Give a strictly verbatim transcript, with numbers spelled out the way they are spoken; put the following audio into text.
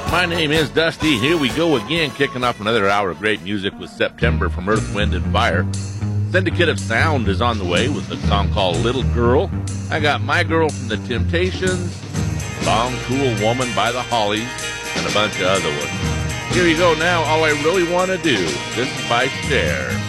My name is Dusty. Here we go again, kicking off another hour of great music with September from Earth, Wind, and Fire. Syndicate of Sound is on the way with a song called Little Girl. I got My Girl from the Temptations, Long Cool Woman by the Hollies, and a bunch of other ones. Here you go now, All I Really Want to Do. This is by Cher.